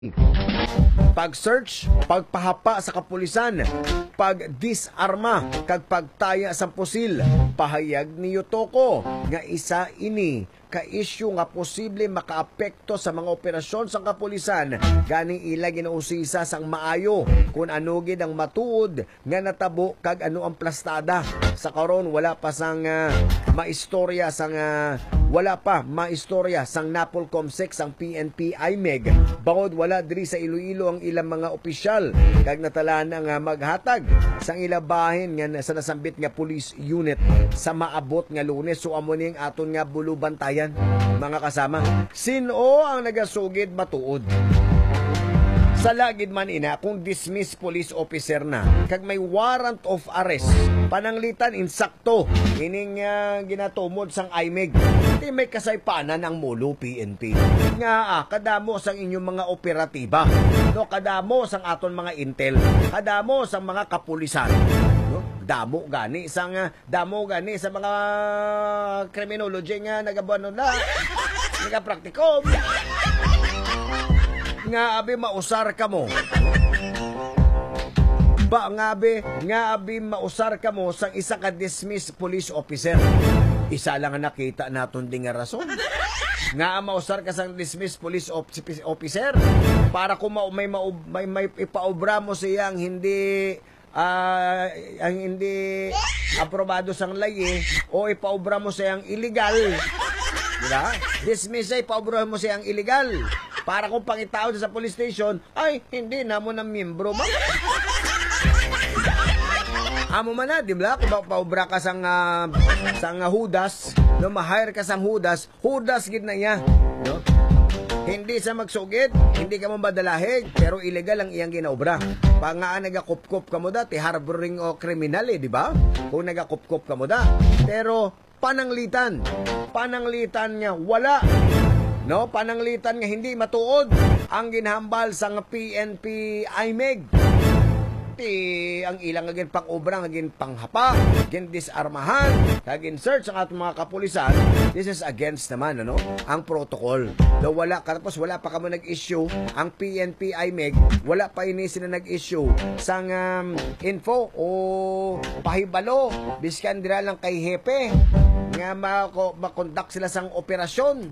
Pag-search, pagpahapa sa kapulisan, pag-disarma, kag pagtaya sa pusil, pahayag ni Yutoko nga isa ini ka-issue nga posible makaapekto sa mga operasyon sa kapulisan gani ila ginausisa sang maayo kung ano gid ang matuod nga natabo kag ano ang plastada. Sa karon wala pa sang maistorya sang wala pa maistorya sang Napolcom 6 ang PNP IMEG bangod wala diri sa Iloilo ang ilang mga opisyal kag natalaan nga maghatag sang ilabahin nga sa nasambit nga police unit sa maabot nga Lunes. So amo ning aton nga bulubantayan mga kasama. Sino ang nagasugid matuod? Sa lagid man ina kung dismiss police officer na kag may warrant of arrest pananglitan insakto ining ginatumod sang IMEG di may kasaypanan ang mulo PNP nga kadamo sang inyong mga operatiba no kadamo sang aton mga intel kadamo sang mga kapulisan no damo gani sa mga criminology nga nagabuano na nagapraktikom nga abi mausar ka mo ba nga abi mausar ka mo sang isa ka dismissed police officer. Isa lang ang nakita naton ding nga rason nga mausar ka sang dismissed police officer para kung may ipaobra mo siyang hindi ang hindi aprobado sang lay o ipaobra mo siyang illegal. Diba? Dismiss ay paobra mo siyang illegal. Para kung pangitao sa police station, ay, hindi na mo ng miyembro mo. Amo man na, di ba? Kung paubra ka sang Hudas, no, ma-hire ka sang Hudas gid na niya. No? Hindi sa magsugid, hindi ka mo badalahig, pero illegal ang iyang ginaobra. Pangaan nagakupkup ka mo dati, harboring o kriminal di ba? Kung nagakupkup ka mo da. Pero pananglitan niya, wala. No, pananglitan nga hindi matuod ang ginhambal sa PNP IMEG. Ang ilang agin pang-obra, agin panghapa, agin disarmahan, agin search ang atong mga kapulisan. This is against naman ang protocol. Do wala tapos wala pa kamo nag-issue ang PNP IMEG, wala pa ini sila nag-issue sang info o pahibalo biskan dira lang kay hepe nga makondak sila sang operasyon.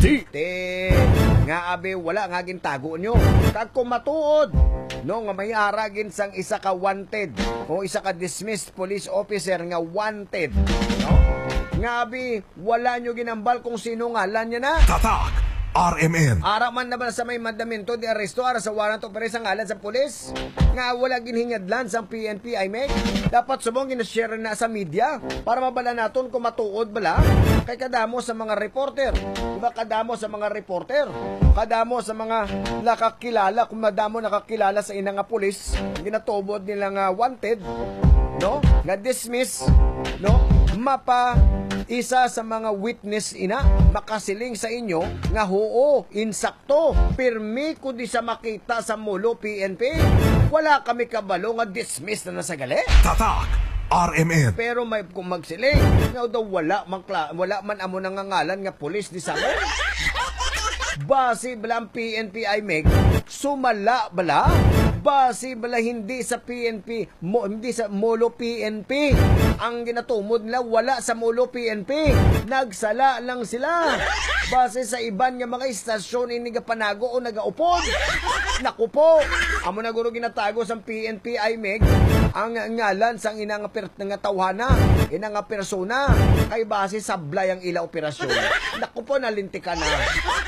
Nga abi wala nga gintago nyo kag kung matuod no nga may aragin sang isa ka wanted o isa ka dismissed police officer nga wanted no nga abi wala nyo ginambal kung sino ngalan niya na Tatak RMN. Ara man naman sa may mandamento di aresto ara sa warrant of arrest ang ngalan sa pulis nga wala ginhingadlan sa PNP IMEG. Dapat subong ginashare na sa media para mabala naton kung matuod bala kay kadamo sa mga reporter. Diba kadamo sa mga reporter, kadamo sa mga nakakilala, kung madamo nakakilala sa ina nga pulis ginatubod nila nga wanted no nga dismiss no mapa isa sa mga witness ina makasiling sa inyo nga huo insakto pirmi kundi sa makita sa mulo PNP wala kami kabalo nga dismiss na nasagali. Tatak RMN. Pero may kung magsiling nga daw wala man amo nangangalan nga pulis di sabi base bala ang PNP IMEG sumala bala base bala hindi sa PNP hindi sa mulo PNP ang ginatumod nila wala sa mulo PNP nagsala lang sila base sa iban nga mga istasyon ini panago o nagaupod. Naku po amo na guro ginatago sa PNP IMEG ang ngalan sang inang nga tawhana inang persona kay base sablay ang ila operasyon. Naku po nalintikan na.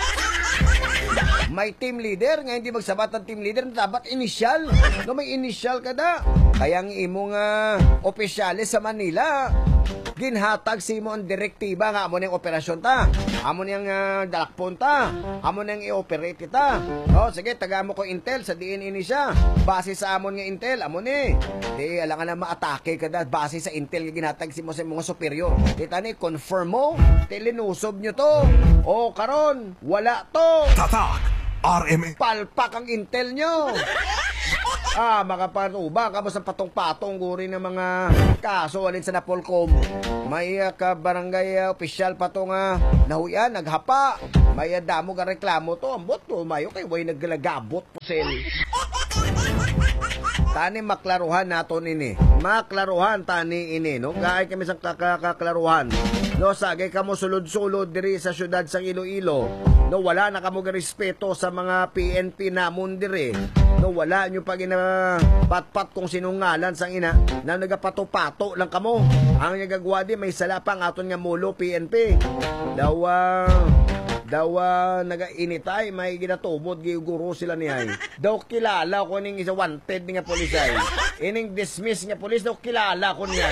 May team leader nga hindi magsabat ang team leader dapat initial no may initial kada kaya ang imong opisyales sa Manila ginhatag si mo ang direktiba nga amo niyang operasyon ta amo niyang dalakpon ta amo niyang i-operate ta sige taga mo ko intel sa diin ini siya base sa amon nga intel amo ni di alangan na maatake kada base sa intel nga ginhatag si mo sa mga superior di tani confirm mo tilinusob nyo to o karon wala to Tatak RMN. palpak ang intel nyo Makapatuba ka mo sa patong-patong guri ng mga kaso alin sa Napolcom. May ka barangay opisyal patong nahuyan, naghapa. May damo ka reklamo to. Ambot to, mayo kay way naggalagabot po sel. Tani maklaruhan naton ini. Maklaruhan tani ini, no? Gaay kami sa kaklaruhan. No, sagay kamo sulod-sulod diri sa syudad sa Iloilo. No, wala na kamo respeto sa mga PNP namon diri. No, wala nyo pag patpat kung sinungalan sang ina na nagapato-pato lang kamo. Ang nagagwa di may salapang aton nga mulo PNP. Daw nagainitay may ginatubod giguro sila niya. Daw kilala ko ning isa wanted nga polisay. Ining dismiss nga polis daw kilala ko niya.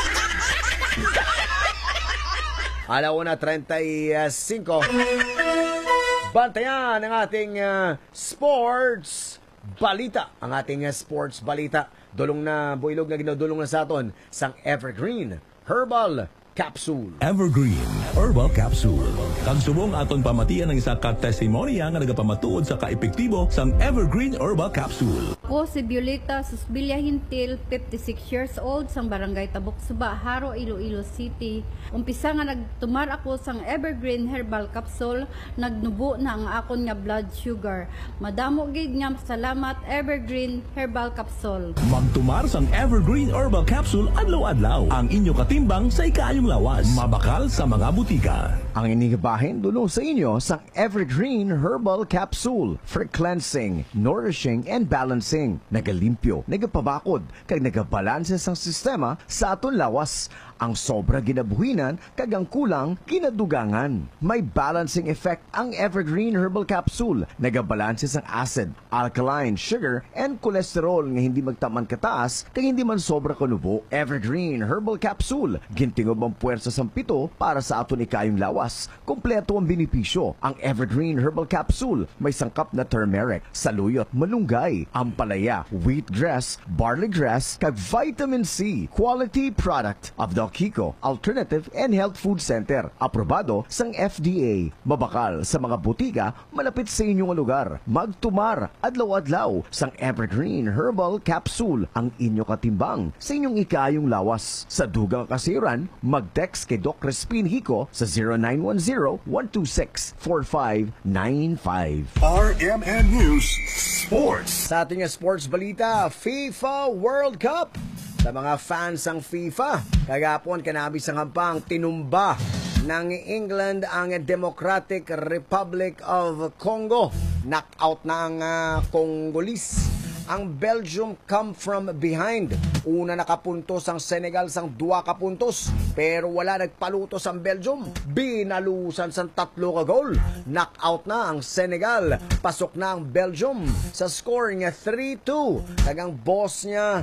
Alaw na 35. Bantayan ang ating sports balita. Ang ating sports balita. Dulong na builog na ginadulong na sa aton sang Evergreen Herbal Capsule. Evergreen Herbal Capsule. Kag subong aton pamatian ng isa ka testimonya nga nagapamatuod sa kaepektibo sang Evergreen Herbal Capsule. Ako si Violeta Susbilia Hintil, 56 years old, sang Barangay Tabok Suba, Haro, Iloilo City. Umpisa nga nagtumar ako sang Evergreen Herbal Capsule, nagnubo na ang akon nga blood sugar. Madamo gid nga salamat Evergreen Herbal Capsule. Magtumar sang Evergreen Herbal Capsule adlaw-adlaw. Ang inyo katimbang sa ikayong lawas. Mabakal sa mga butika. Ang inigabahin dulong sa inyo sang Evergreen Herbal Capsule for cleansing, nourishing, and balancing. Nagalimpyo, nagapabakod, kag nagabalanse sang sistema sa aton lawas. Ang sobra ginabuhinan, kag ang kulang ginadugangan. May balancing effect ang Evergreen Herbal Capsule. Nagabalanse sang acid, alkaline, sugar, and cholesterol nga hindi magtaman kataas, kag hindi man sobra kanubo. Evergreen Herbal Capsule. Gintingob ang puwersa sang pito para sa aton ikayong lawas. Kompleto ang benepisyo. Ang Evergreen Herbal Capsule may sangkap na turmeric, saluyot, malunggay, ampalaya, wheatgrass, barley grass, kag vitamin C. Quality product of the Kiko Alternative and Health Food Center. Aprobado sang FDA. Mabakal sa mga butika malapit sa inyong lugar. Magtumar adlaw-adlaw sang Evergreen Herbal Capsule ang inyo katimbang sa inyong ikayong lawas. Sa dugang kasiran, mag-text kay Doc Crispin Hico sa 0910-126-4595. RMN News Sports. Sa ating sports balita, FIFA World Cup. Sa mga fans ng FIFA, kagapon kanabis ang hampang tinumba ng England ang Democratic Republic of Congo. Knockout na ang Congolese. Ang Belgium come from behind. Una nakapuntos ang Senegal sang 2 ka puntos. Pero wala nagpalutos ang Belgium. Binalusan sang 3 ka goal. Knockout na ang Senegal. Pasok na ang Belgium sa score nga 3-2. Kagang Bosnia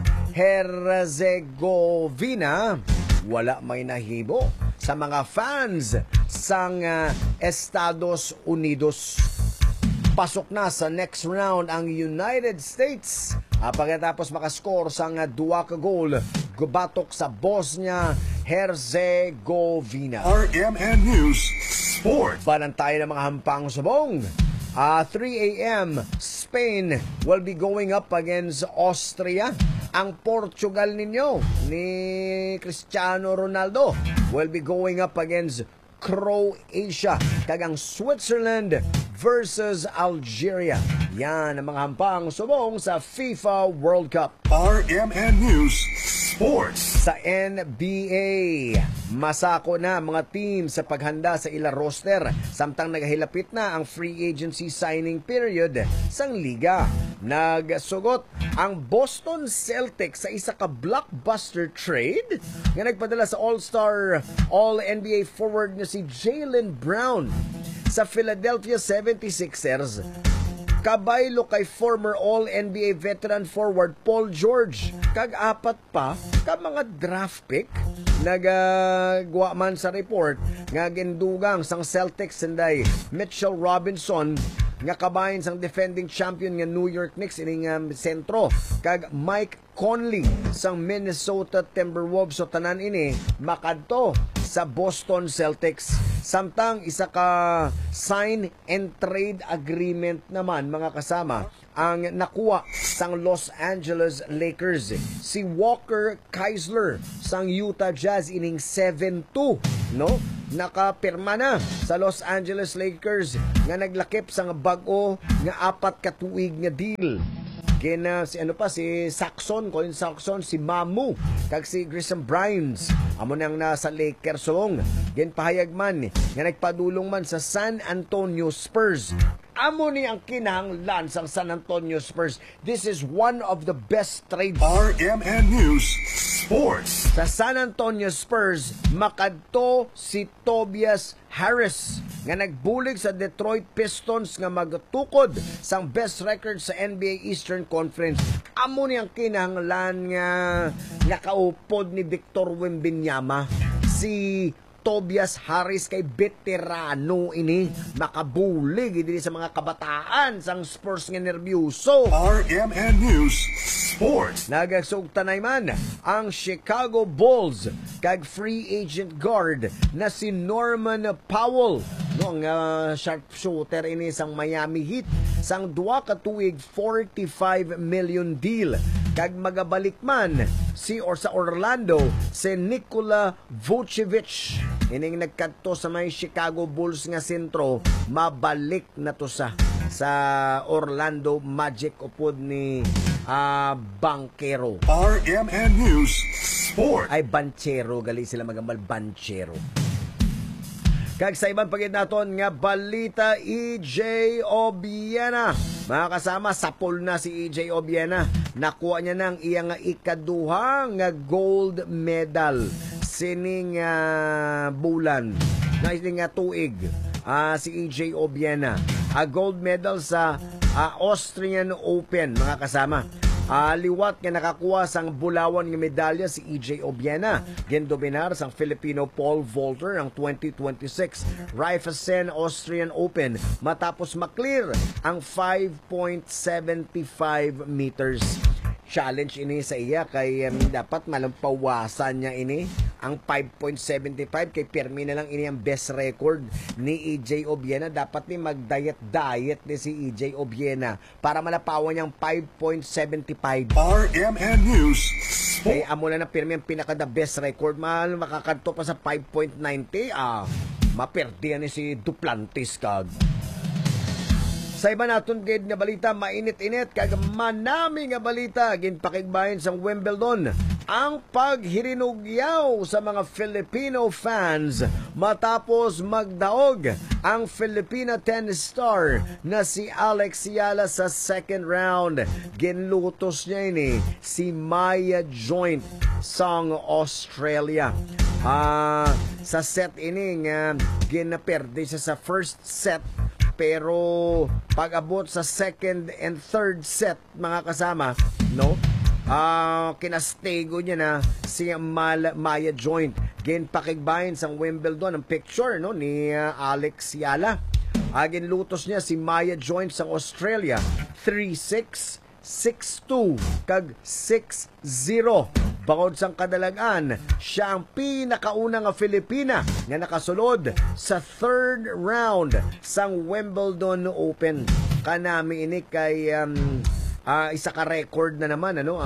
Herzegovina wala may nahibo sa mga fans sang Estados Unidos. Pasok na sa next round ang United States. Pagkatapos makascore sang 2 ka goal, gubatok sa Bosnia Herzegovina. RMN News Sports. Banantay ng mga hampang subong. 3 a.m. Spain will be going up against Austria. Ang Portugal ninyo ni Cristiano Ronaldo will be going up against Croatia. Kagang Switzerland versus Algeria. Yan ang mga hampang subong sa FIFA World Cup. RMN News Sports. Sa NBA, masako na mga team sa paghanda sa ila roster samtang naghilapit na ang free agency signing period sang liga. Nagsugot ang Boston Celtics sa isa ka blockbuster trade nga nagpadala sa All-Star All-NBA forward na si Jaylen Brown sa Philadelphia 76ers. Kabaylo kay former All-NBA veteran forward Paul George. Kag-apat pa ka mga draft pick nagagwa man sa report nga gindugang sang Celtics sanday Mitchell Robinson nga kabahin sang defending champion nga New York Knicks ining sentro, kag Mike Conley sang Minnesota Timberwolves. So tanan ini makadto sa Boston Celtics. Samtang isa ka sign and trade agreement naman mga kasama ang nakuha sang Los Angeles Lakers. Si Walker Kessler sang Utah Jazz ining 7-2, no? Nakapirma na sa Los Angeles Lakers nga naglakip sang bag-o nga 4 ka tuig nga deal. Kina si Saxon, Colin Saxon, si Mamu, kag si Grayson Bryans. Amo nang nasa Lakers song. Gen pahayag man nga nagpadulong man sa San Antonio Spurs. Amo ni ang kinahanglan sang San Antonio Spurs. This is one of the best trades. RMN News Sports. Sa San Antonio Spurs, makadto si Tobias Harris nga nagbulig sa Detroit Pistons nga magtukod sang best record sa NBA Eastern Conference. Amo ni ang kinahanglan nga nakaupod ni Victor Wembanyama. Si Tobias Harris kay veterano ini, makabulig ini sa mga kabataan sang Spurs nga nerbyuso. RMN News Sports. Nagasugtanay man ang Chicago Bulls kag free agent guard na si Norman Powell, no, ang sharpshooter ini sang Miami Heat sang 2 ka tuig 45 million deal. Kag magabalik man sa Orlando si Nikola Vucevic. Ining nagkadto sa may Chicago Bulls nga sentro, mabalik na to sa Orlando Magic upod ni Banchero. RMN News Sports. Ay Banchero, gali sila magambal Banchero. Kag sa ibang pagid naton nga balita, EJ Obiena. Mga kasama, sapol na si EJ Obiena. Nakuha niya ng iyang ikaduha nga gold medal sining bulan na ining tuig. Si EJ Obiena, gold medal sa Austrian Open mga kasama. Liwat nga nakakuha sang bulawan nga medalya si EJ Obiena. Gendobinar sang Filipino Paul Volter ang 2026 Raiffeisen Austrian Open matapos maklear ang 5.75 meters. Challenge ini sa iya kay dapat malampawasan niya ini ang 5.75 kay permi na lang ini ang best record ni EJ Obiena. Dapat ni mag-diet ni si EJ Obiena para malapawan niyang 5.75. RMN News Sports. Kay amo na permi ang pinaka-the best record. Makakanto pa sa 5.90. Maperdihan ni si Duplantis kag. Sa iba naton gid nga balita, mainit-init kag manami nga balita ginpakigbahin sa Wimbledon ang paghirinugyaw sa mga Filipino fans matapos magdaog ang Filipina tennis star na si Alex Yala sa second round. Ginlutos niya ini si Maya Joint sang Australia. Sa set ini nga ginaperde siya sa first set, pero pag-abot sa second and third set mga kasama, no? Kinastego niya na si Maya Joint. Ginpakigbahin sa Wimbledon ang picture, no, ni Alex Yala. Ginlutos niya si Maya Joint sa Australia 3-6, 6-2 kag 6-0. Bangod sang kadalagan, siya ang pinakauna nga Filipina nga nakasulod sa third round sang Wimbledon Open. Kanami ini kay isa ka record na naman ang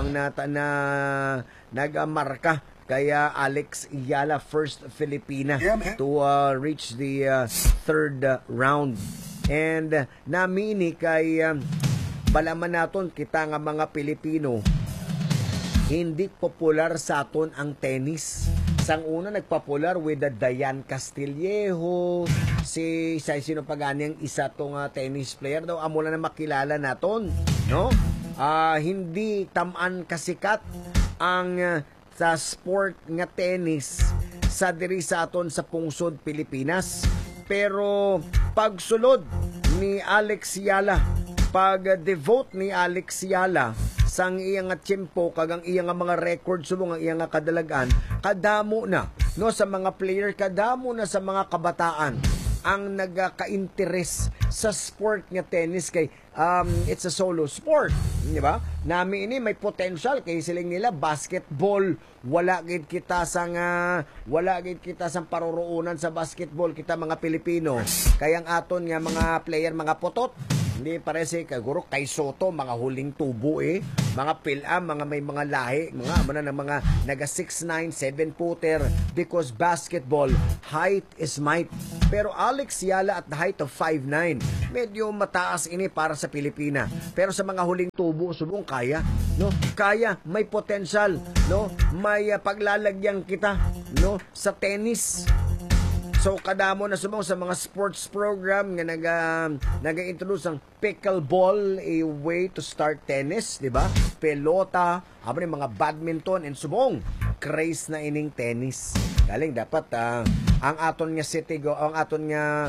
nagamarka kaya Alex Yala, first Filipina to reach the third round. And namini kay balaman naton kita nga mga Pilipino, hindi popular sa aton ang tennis. Sang una nagpopular with the Diane Castillejo, sino pa gani ang isa tong tennis player daw amo na makilala naton, no? Hindi taman kasikat ang sa sport nga tennis sa diri sa aton sa pungsod Pilipinas. Pero pagsulod ni Alex Yala, pag-devote ni Alex Yala sang iyang tiyempo kag ang iyang mga record subong ang iyang kadalagan, kadamo na no sa mga player, kadamo na sa mga kabataan ang nagaka-interes sa sport nga tennis kay it's a solo sport, di ba? Nami ini may potential kay siling nila basketball, wala gid kita sang paroroonan sa basketball kita mga Pilipino. Kaya ang aton nga mga player mga potot hindi parece kaguro kay Soto mga huling tubo mga pilam mga may mga lahi mga naga 6'9", 7-footer because basketball height is might. Pero Alex Yala at the height of 5'9", medyo mataas ini para sa Pilipina. Pero sa mga huling tubo subong kaya, no? Kaya may potential, no? May paglalagyan kita, no, sa tennis. So kadamo na sumong sa mga sports program nga naga-introduce ang pickleball, a way to start tennis, di ba? Pelota, abo ni mga badminton and sumong craze na ining tennis. Galing dapat ang aton nga ang aton nga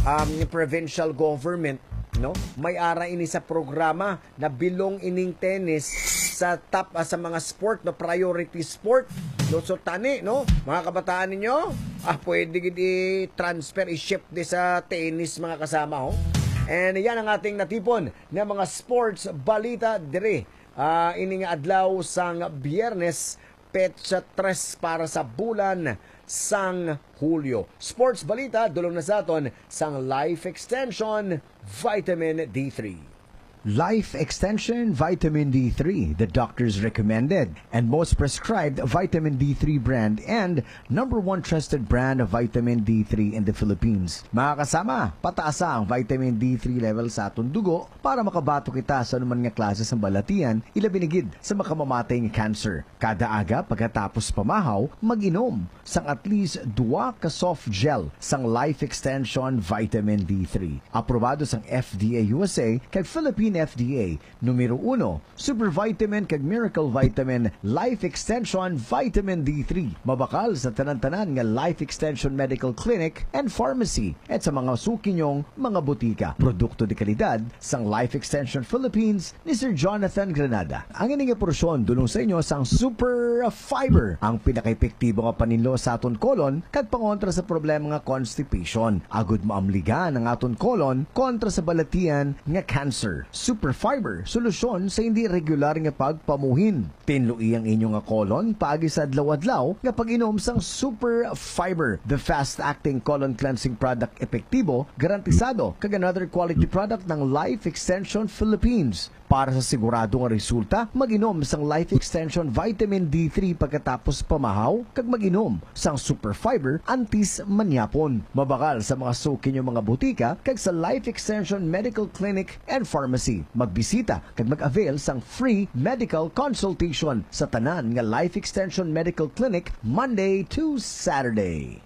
provincial government, no? May ara ini sa programa na bilong ining tennis sa top sa mga sport, no, priority sport. No, so tani, no, mga kabataan ninyo, pwede gid i-transfer, i-ship di sa tennis mga kasama, ho. And yan ang ating natipon na mga sports balita dire. Ini nga adlaw sang Biyernes, petsa 3 para sa bulan sang Hulyo. Sports balita dulong na sa aton sang Life Extension Vitamin D3. Life Extension Vitamin D3, the doctor's recommended and most prescribed vitamin D3 brand and #1 trusted brand of vitamin D3 in the Philippines. Mga kasama, pataasa ang vitamin D3 level sa atong dugo para makabato kita sa anuman nga klase ng balatian, ilabinigid sa makamamatay nga cancer. Kada aga pagkatapos pamahaw, mag-inom sang at least 2 ka soft gel sang Life Extension Vitamin D3. Aprobado sang FDA USA kag Philippine FDA numero 1 Super Vitamin kag Miracle Vitamin Life Extension Vitamin D3 mabakal sa tanan-tanan nga Life Extension Medical Clinic and Pharmacy at sa mga suki nyong mga butika. Produkto de kalidad sang Life Extension Philippines ni Sir Jonathan Granada. Ang ining porsyon dulong sa inyo sang Super Fiber, ang pinaka-epektibo nga paninlo sa aton kolon kag pangontra sa problema nga constipation. Agud maamligan ang aton kolon kontra sa balatian nga cancer. Super Fiber, solusyon sa hindi regular nga pagpamuhin. Tinlui ang inyong nga kolon paagi sa adlaw-adlaw nga pag-inom sang Super Fiber, the fast-acting colon cleansing product epektibo, garantisado kag another quality product ng Life Extension Philippines. Para sa sigurado nga resulta, mag-inom sang Life Extension Vitamin D3 pagkatapos pamahaw, kag mag-inom sang Super Fiber antis manyapon. Mabakal sa mga suki nyo mga butika, kag sa Life Extension Medical Clinic and Pharmacy. Magbisita kag mag-avail sang free medical consultation sa tanan nga Life Extension Medical Clinic Monday to Saturday.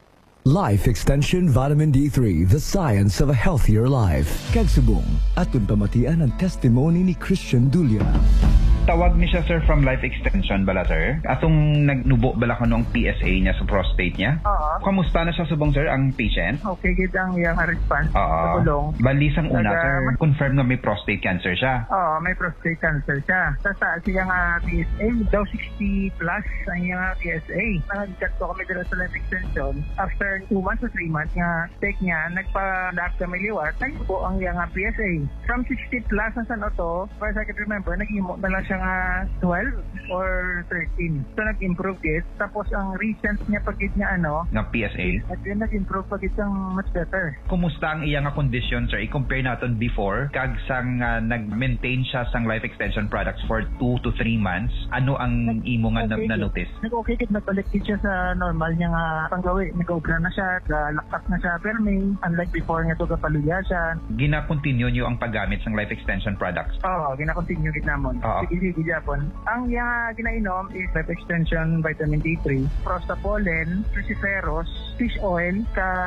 Life Extension Vitamin D3, the science of a healthier life. Kagsubong, atun pamatian ang testimony ni Christian Dulia. Tawag ni siya, sir, from Life Extension bala, sir. Atong nagnubo bala ko noong PSA niya sa prostate niya. Oo. Kamusta na siya subong, sir, ang patient? Okay, kita ang iyang response sa Oo. bulong. Balisang una, sir, confirm na may prostate cancer siya. Oo, may prostate cancer siya. Sa siya nga PSA, daw 60 plus ang iyang PSA. Nag-check ko kami dito sa Life Extension. After 2 months or 3 months nga take niya, nagpa-doc sa Miliwat, nagpo ang iyang PSA. From 60 plus na sa noto, as I can remember, nag-imo na lang siya nga 12 or 13. So nag-improve it. Tapos ang recent niya pagkit niya Ng PSA? at yun nag-improve pagkit siyang much better. Kumusta ang iyang condition, sir? I-compare natin before, kag sang nag-maintain siya sang Life Extension products for 2 to 3 months. Ano ang imo nga na-notice? Nag-okay kit, nagbalik siya sa normal niya nga panggawi. Nag-obra na siya, laktak na siya. Pero may, unlike before nga ito, kapaluya siya. Gina-continue nyo ang paggamit ng Life Extension products? Oo, gina-continue kit namon. Oo. Sige, Japon. Ang yung ginainom is Life Extension Vitamin D3, Prostapolen, Cruciferous, fish oil,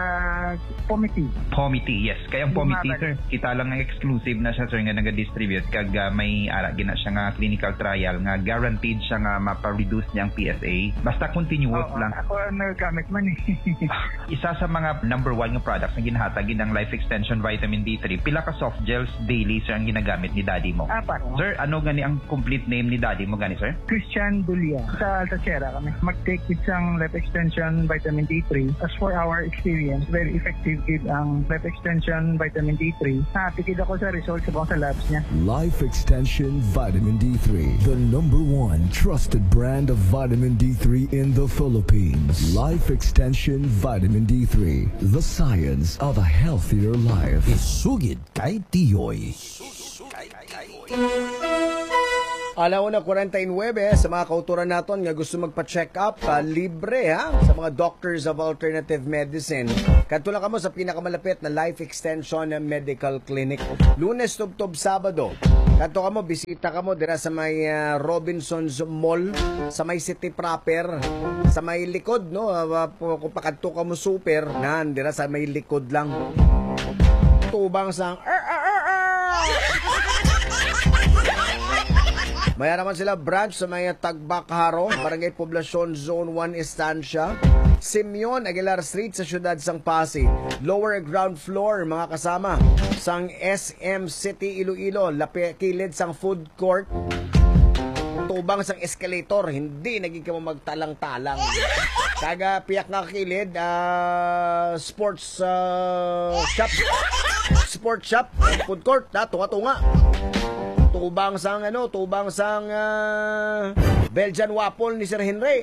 Pometi. Pometi, yes. Kaya ang Pometi, Bumabalik. sir, kita lang ang exclusive na siya, sir, nga nag-distribute. Kag may gina siya nga clinical trial nga guaranteed siya nga mapa-reduce niya ang PSA. Basta continuous Oo, lang. ako ang nag-gamit man eh. Isa sa mga #1 nga products na ginahatag ng Life Extension Vitamin D3, pila ka soft gels daily, sir, ang ginagamit ni daddy mo. 4. Sir, ano gani ang complete name ni daddy mo gani, sir? Christian Dulia. Sa Alcachera kami. Mag-take isang life extension vitamin D3. As for our experience, very effective gid ang life extension vitamin D3. Napikid ako sa results sa labs niya. Life Extension Vitamin D3, the #1 trusted brand of vitamin D3 in the Philippines. Life Extension Vitamin D3, the science of a healthier life. Isugid kay Tiyoy. Alauna 49 sa mga kauturan naton nga gusto magpa-check up, libre sa mga doctors of alternative medicine. Kadto lang kamo sa pinakamalapit na Life Extension Medical Clinic. Lunes tubtob Sabado. Kadto kamo bisita kamo dira sa may Robinsons Mall, sa may City proper, sa may likod no, kung pakadto kamo super nan dira sa may likod lang. Tubang sang may naman sila branch sa may Tagbakaharo, Barangay Poblacion, Zone 1, Estancia. Simeon Aguilar Street sa Syudad Sang Pasig. Lower ground floor, mga kasama, sang SM City, Iloilo. Kilid sang food court. Tubang sang escalator, hindi naging ka magtalang-talang. Kaga piyak nga kilid, sports shop. Sports shop, food court, tunga-tunga. Tubang sang Belgian waffle ni Sir Henry.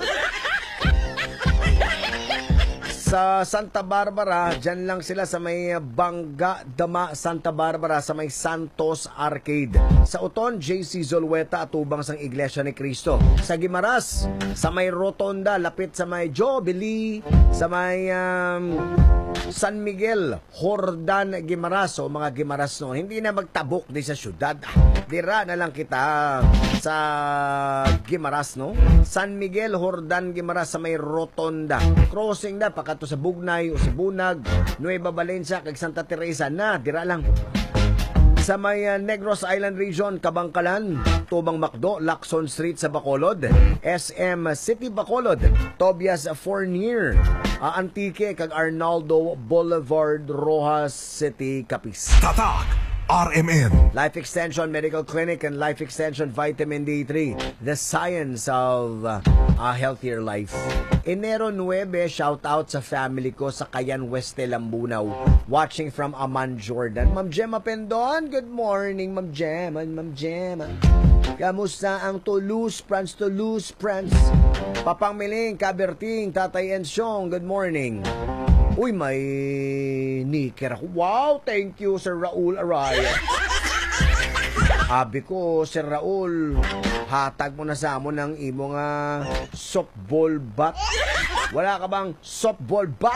Sa Santa Barbara, dyan lang sila sa may Bangga, Dama, Santa Barbara, sa may Santos Arcade. Sa Uton, JC Zolweta at tubang sang Iglesia ni Cristo. Sa Gimaras, sa may Rotonda, lapit sa may Jubilee, sa may San Miguel, Jordan, Gimaras. O mga Gimaras no, hindi na magtabok di sa syudad. Dira na lang kita sa Gimaras no. San Miguel, Jordan, Gimaras sa may Rotonda. Crossing na pakato sa Bugnay o sa Bunag, Nueva Valencia kag Santa Teresa na dira lang. Sa may Negros Island Region, Kabangkalan, Tubang Macdo, Lacson Street sa Bacolod, SM City Bacolod, Tobias Fournier, Antique kag Arnaldo Boulevard, Rojas City, Capiz. Tatak RMN. Life Extension Medical Clinic and Life Extension Vitamin D3, the science of a healthier life. Enero 9, shout out sa family ko sa Kayan Weste, Lambunaw. Watching from Amman, Jordan. Ma'am Gemma Pendon, good morning, Ma'am Gemma. Ma'am Gemma. Kamusta ang Toulouse, France? Papang Miling, Caberting, Tatay Ensyong, good morning. Uy, may nicker ako. Wow, thank you, Sir Raul Araya. Abi ko, Sir Raul, hatag mo na sa amon ng imo nga softball bat. Wala ka bang softball bat?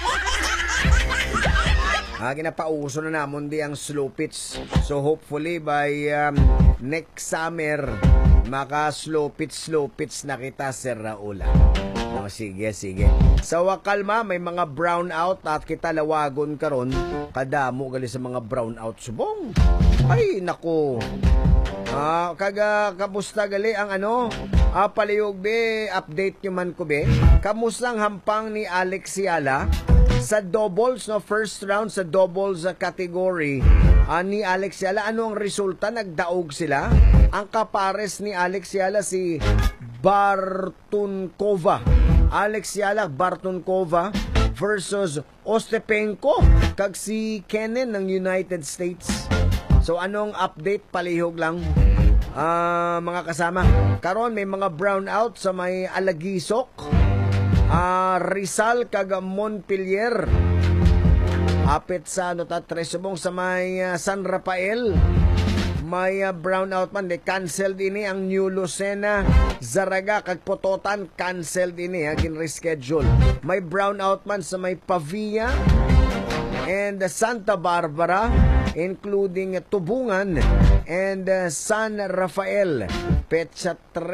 Ginapauso na namon di ang slow pitch. So hopefully by next summer, maka slow pitch na kita, Sir Raul. Sige. Sa Wakalma, may mga brownout at kita lawagon karon. Kadamo gali sa mga brownout subong. Ay, nako. Kamusta gali ang palihog be, update nyo man ko be. Kamusta ang hampang ni Alex Ciala sa doubles, no? First round sa doubles category. Ni Alex Ciala, ano ang resulta? Nagdaog sila. Ang kapares ni Alex Ciala si Bartunkova. Alex Ciala, Bartunkova versus Ostepenko kag si Kenin ng United States. So anong update? Palihog lang, mga kasama. Karon may mga brownout sa may Alagisok, Rizal kag Montpelier. Apit sa Tresubong sa may San Rafael. May brownout man, canceled ini ang New Lucena, Zaraga kag Pototan, canceled ini, gin-reschedule. May brownout man sa may Pavia and Santa Barbara, including Tubungan and San Rafael. Petsa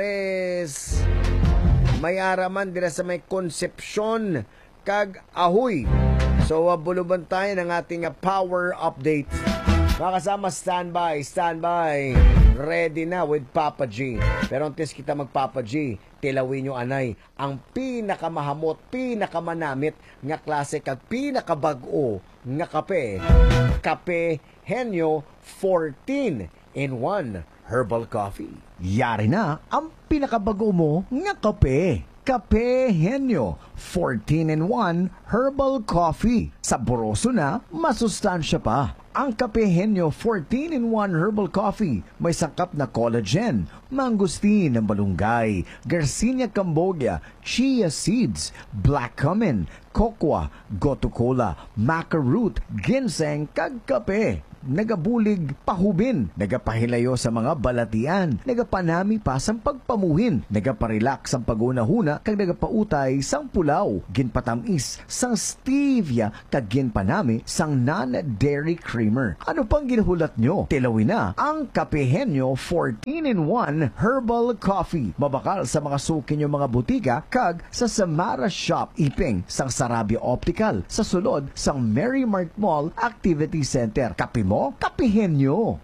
3 may araman dira sa may Concepcion kag Ahoy. So buluban tayo ng ating power update. Mga kasama, standby. Ready na with Papa G. Pero antes kita mag-Papa G, tilawin nyo anay ang pinakamahamot, pinakamanamit nga klase kag pinakabag-o nga kape. Kape Henyo 14. 14-in-1 herbal coffee. Yari na ang pinakabago mo nga kape. Kape Henyo 14-in-1 herbal coffee. Saboroso na, masustansya pa. Ang Kape Henyo 14-in-1 herbal coffee may sangkap na collagen, mangustin ng balunggay, Garcinia cambogia, chia seeds, black cumin, cocoa, gotu kola, maca root, ginseng kag kape. Nagabulig pahubin, nagapahilayo sa mga balatian, nagapanami pa sang pagpamuhin, nagaparelax ang pagunahuna kag nagapautay sang pulaw, ginpatamis sang stevia kag ginpanami sang non-dairy creamer. Ano pang ginuhulat nyo? Tilawin na ang Kape Henyo 14-in-1 herbal coffee. Mabakal sa mga suki nyo mga butika kag sa Samara Shop Iping sang Sarabia Optical sa sulod sang Mary Mart Mall Activity Center. Kape mo? Kape Henyo.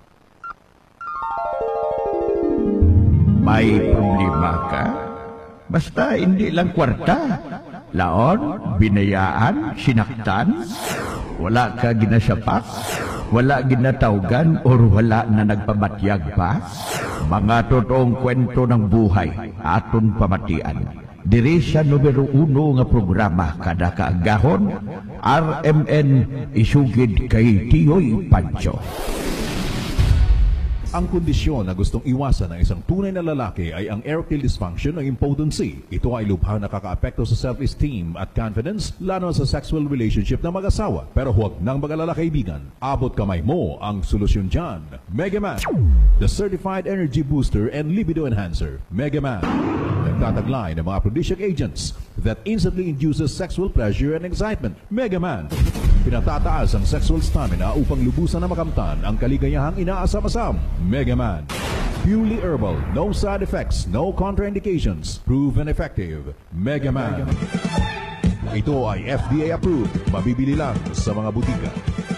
May problema ka? Basta hindi lang kwarta. Laon, binayaan, sinaktan, wala ka ginasapak, wala ginatawgan, or wala na nagpamatyag pa. Mga totoong kwento ng buhay, aton pamatian. Diri sa numero 1 nga programa kada kaagahon, RMN isugid kay Tiyoy Pancho. Ang kondisyon na gustong iwasan ng isang tunay na lalaki ay ang erectile dysfunction o impotency. Ito ay lubhang nakakaapekto sa self-esteem at confidence, lalo sa sexual relationship ng mag-asawa. Pero huwag nang mag-alala kaibigan. Abot kamay mo ang solusyon dyan. Mega Man, the certified energy booster and libido enhancer. Mega Man, nagtataglay ng mga aphrodisiac agents that instantly induces sexual pleasure and excitement. Mega Man, pinatataas ang sexual stamina upang lubusan na makamtan ang kaligayahang inaasam-asam. Mega Man, purely herbal, no side effects, no contraindications, proven effective. Mega Man. Ito ay FDA approved, mabibili lang sa mga butika.